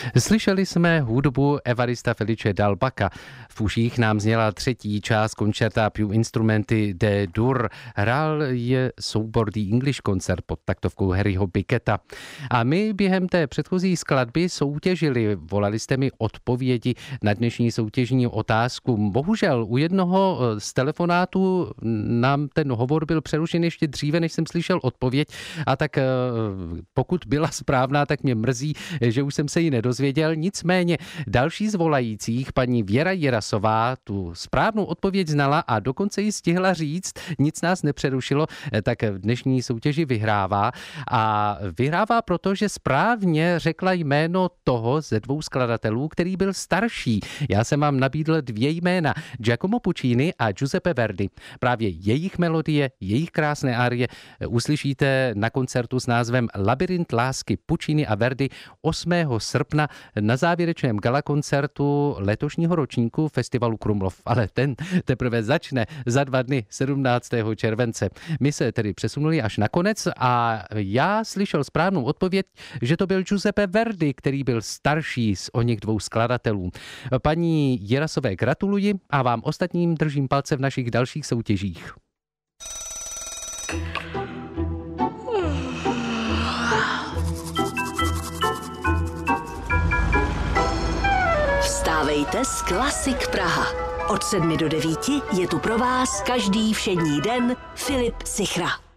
Slyšeli jsme hudbu Evarista Felice Dalbaka. V uších nám zněla třetí část koncerta più instrumenty D-dur. Hrál je soubor The English Concert pod taktovkou Harryho Bicketta. A my během té předchozí skladby soutěžili. Volali jste mi odpovědi na dnešní soutěžní otázku. Bohužel u jednoho z telefonátů nám ten hovor byl přerušen ještě dříve, než jsem slyšel odpověď. A tak pokud byla správná, tak mě mrzí, že už jsem se ji nedozvěděl. Nicméně další z volajících, paní Věra Jirasová, tu správnou odpověď znala a dokonce ji stihla říct, nic nás nepřerušilo, tak v dnešní soutěži vyhrává. A vyhrává proto, že správně řekla jméno toho ze dvou skladatelů, který byl starší. Já jsem vám nabídl dvě jména, Giacomo Puccini a Giuseppe Verdi. Právě jejich melodie, jejich krásné árie uslyšíte na koncertu s názvem Labyrint lásky Puccini a Verdi 8. srpna na závěrečném galakoncertu letošního ročníku festivalu Krumlov. Ale ten teprve začne za 2 dny, 17. července. My se tedy přesunuli až na konec a já slyšel správnou odpověď, že to byl Giuseppe Verdi, který byl starší z oněch dvou skladatelů. Paní Jirasové gratuluji a vám ostatním držím palce v našich dalších soutěžích. Vstávejte s Klasik Praha. Od 7 do 9 je tu pro vás každý všední den Filip Sichra.